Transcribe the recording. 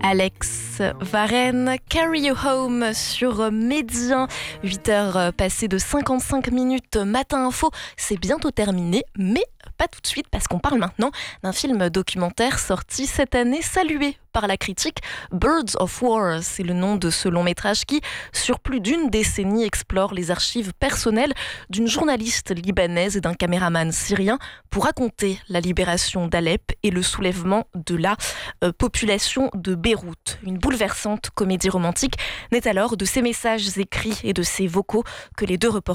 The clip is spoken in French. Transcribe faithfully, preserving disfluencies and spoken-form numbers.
Alex Varenne, Carry You Home sur Médien. huit heures passées de cinquante-cinq minutes, Matin Info, c'est bientôt terminé, mais pas tout de suite parce qu'on parle maintenant d'un film documentaire sorti cette année, salué par la critique. Birds of War, c'est le nom de ce long métrage qui, sur plus d'une décennie, explore les archives personnelles d'une journaliste libanaise et d'un caméraman syrien pour raconter la libération d'Alep et le soulèvement de la euh, population de Beyrouth. Une bouleversante comédie romantique naît alors de ces messages écrits et de ces vocaux que les deux reporters